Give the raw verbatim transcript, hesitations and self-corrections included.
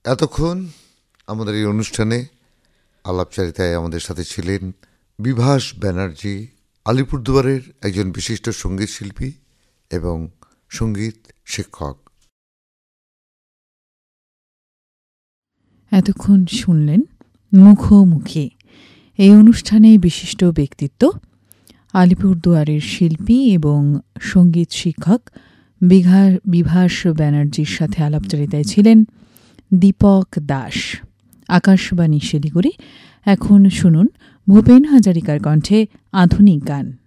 এতক্ষণ আমাদের এই অনুষ্ঠানে আলাপচারিতায় আমাদের সাথে ছিলেন বিভাস ব্যানার্জি, আলিপুরদুয়ারের একজন বিশিষ্ট সঙ্গীত শিল্পী এবং সঙ্গীত শিক্ষক। এতক্ষণ শুনলেন মুখোমুখি। এই অনুষ্ঠানে বিশিষ্ট ব্যক্তিত্ব আলিপুরদুয়ারের শিল্পী এবং সঙ্গীত শিক্ষক বিভাস ব্যানার্জির সাথে আলাপচারিতায় ছিলেন দীপক দাস। আকাশবাণী শিলিগুড়ি। এখন শুনুন ভূপেন হাজারিকার কণ্ঠে আধুনিক গান।